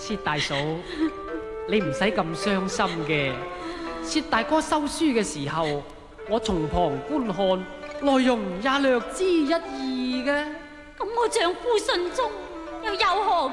薛大嫂，你唔使咁傷心嘅。薛大哥收書嘅時候，我從旁觀看，內容也略知一二嘅。 咁我丈夫信中又有何